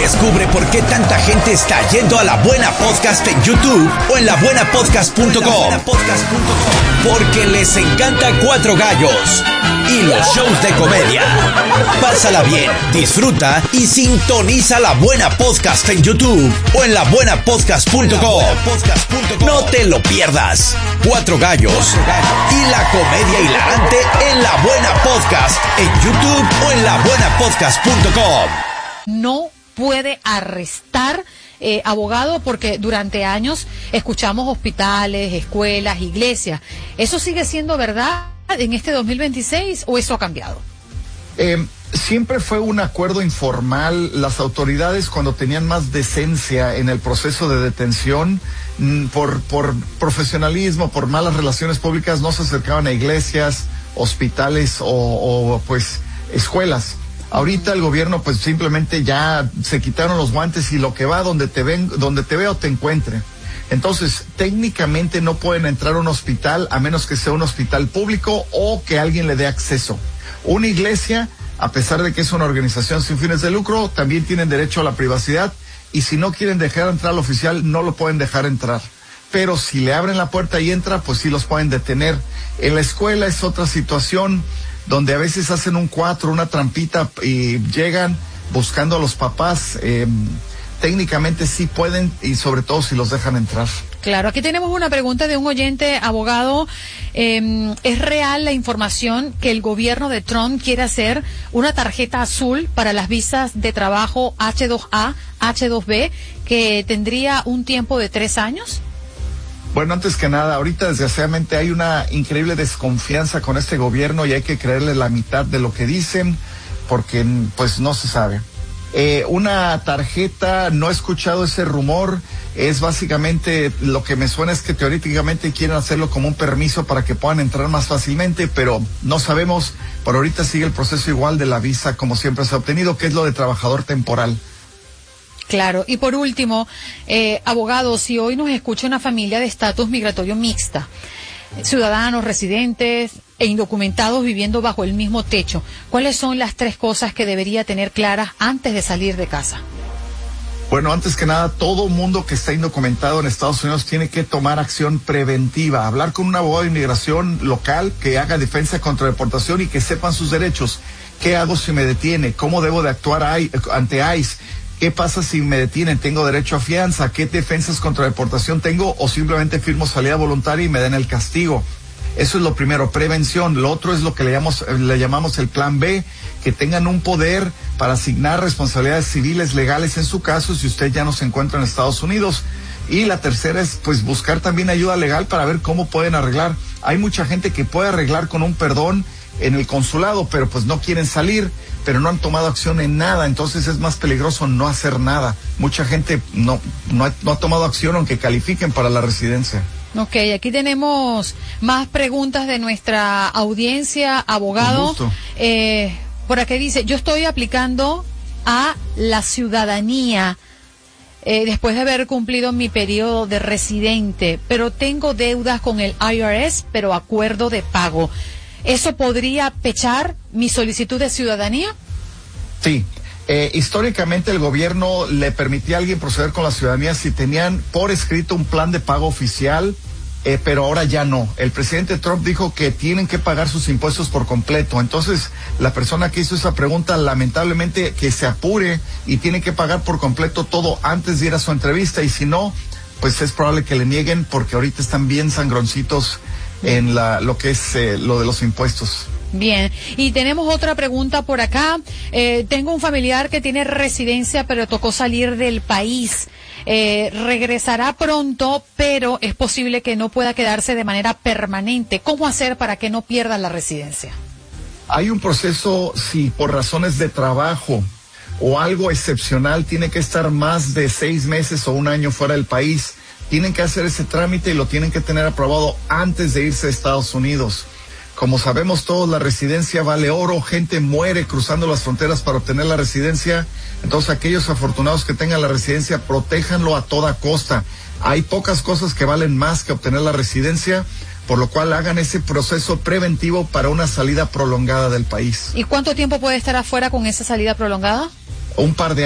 Descubre por qué tanta gente está yendo a La Buena Podcast en YouTube o en labuenapodcast.com. Porque les encanta Cuatro Gallos y los shows de comedia. Pásala bien, disfruta y sintoniza La Buena Podcast en YouTube o en labuenapodcast.com. No te lo pierdas. Cuatro Gallos y la comedia hilarante en La Buena Podcast en YouTube o en labuenapodcast.com. No puede arrestar abogado, porque durante años escuchamos hospitales, escuelas, iglesias. ¿Eso sigue siendo verdad en este 2026 o eso ha cambiado? Siempre fue un acuerdo informal. Las autoridades, cuando tenían más decencia en el proceso de detención, por profesionalismo, por malas relaciones públicas, no se acercaban a iglesias, hospitales o pues escuelas. Ahorita el gobierno pues simplemente ya se quitaron los guantes y lo que va donde te veo te encuentre. Entonces, técnicamente no pueden entrar a un hospital a menos que sea un hospital público o que alguien le dé acceso. Una iglesia, a pesar de que es una organización sin fines de lucro, también tienen derecho a la privacidad y si no quieren dejar entrar al oficial, no lo pueden dejar entrar. Pero si le abren la puerta y entra, pues sí los pueden detener. En la escuela es otra situación, donde a veces hacen un 4, una trampita y llegan buscando a los papás. Técnicamente sí pueden y sobre todo si los dejan entrar. Claro, aquí tenemos una pregunta de un oyente, abogado. ¿Es real la información que el gobierno de Trump quiere hacer una tarjeta azul para las visas de trabajo H2A, H2B, que tendría un tiempo de 3 años? Bueno, antes que nada, ahorita desgraciadamente hay una increíble desconfianza con este gobierno y hay que creerle la mitad de lo que dicen porque pues no se sabe. Una tarjeta, no he escuchado ese rumor, es básicamente, lo que me suena es que teóricamente quieren hacerlo como un permiso para que puedan entrar más fácilmente, pero no sabemos. Por ahorita sigue el proceso igual de la visa como siempre se ha obtenido, que es lo de trabajador temporal. Claro, y por último, abogado, si hoy nos escucha una familia de estatus migratorio mixta, ciudadanos, residentes e indocumentados viviendo bajo el mismo techo, ¿cuáles son las 3 cosas que debería tener claras antes de salir de casa? Bueno, antes que nada, todo mundo que está indocumentado en Estados Unidos tiene que tomar acción preventiva, hablar con un abogado de inmigración local que haga defensa contra deportación y que sepan sus derechos. ¿Qué hago si me detiene? ¿Cómo debo de actuar ante ICE? ¿Qué pasa si me detienen? ¿Tengo derecho a fianza? ¿Qué defensas contra deportación tengo? ¿O simplemente firmo salida voluntaria y me den el castigo? Eso es lo primero, prevención. Lo otro es lo que le llamamos el plan B, que tengan un poder para asignar responsabilidades civiles legales en su caso si usted ya no se encuentra en Estados Unidos. Y la tercera es pues buscar también ayuda legal para ver cómo pueden arreglar. Hay mucha gente que puede arreglar con un perdón en el consulado, pero pues no quieren salir, pero no han tomado acción en nada, entonces es más peligroso no hacer nada. Mucha gente no ha tomado acción aunque califiquen para la residencia. Ok, aquí tenemos más preguntas de nuestra audiencia, abogado. Por aquí dice, yo estoy aplicando a la ciudadanía después de haber cumplido mi periodo de residente, pero tengo deudas con el IRS, pero acuerdo de pago. ¿Eso podría pechar mi solicitud de ciudadanía? Sí. Históricamente el gobierno le permitía a alguien proceder con la ciudadanía si tenían por escrito un plan de pago oficial, pero ahora ya no. El presidente Trump dijo que tienen que pagar sus impuestos por completo. Entonces, la persona que hizo esa pregunta, lamentablemente, que se apure y tiene que pagar por completo todo antes de ir a su entrevista. Y si no, pues es probable que le nieguen porque ahorita están bien sangroncitos en lo que es lo de los impuestos. Bien, y tenemos otra pregunta por acá. Tengo un familiar que tiene residencia, pero tocó salir del país. Regresará pronto, pero es posible que no pueda quedarse de manera permanente. ¿Cómo hacer para que no pierda la residencia? Hay un proceso, si por razones de trabajo o algo excepcional tiene que estar más de 6 meses o 1 año fuera del país, tienen que hacer ese trámite y lo tienen que tener aprobado antes de irse a Estados Unidos. Como sabemos todos, la residencia vale oro, gente muere cruzando las fronteras para obtener la residencia. Entonces, aquellos afortunados que tengan la residencia, protéjanlo a toda costa. Hay pocas cosas que valen más que obtener la residencia, por lo cual hagan ese proceso preventivo para una salida prolongada del país. ¿Y cuánto tiempo puede estar afuera con esa salida prolongada? Un par de